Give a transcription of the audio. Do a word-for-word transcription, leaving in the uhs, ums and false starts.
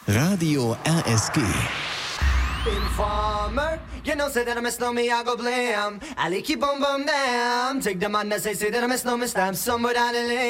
Radio R S G. Informer, you know, say that I miss no me, I go blam. Ali keep on bum them. Take the man that say, say that I miss no me, stamp somewhere down the lane.